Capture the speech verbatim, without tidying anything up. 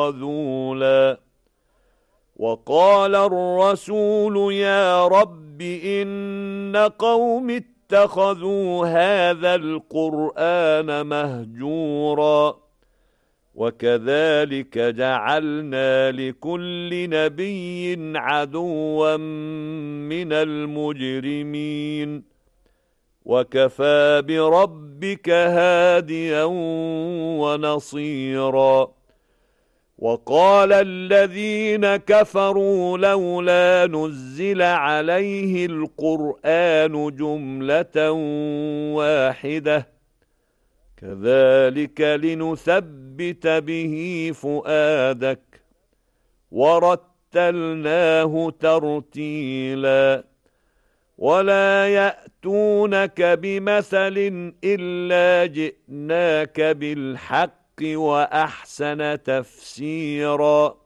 خذولا وقال الرسول يا رب إن قوم اتخذوا هذا القرآن مهجورا وكذلك جعلنا لكل نبي عدوا من المجرمين وكفى بربك هاديا ونصيرا وقال الذين كفروا لولا نزل عليه القرآن جملة واحدة كذلك لنثبت به فؤادك ورتلناه ترتيلا ولا يأتونك بمثل إلا جئناك بالحق وأحسن تفسيرا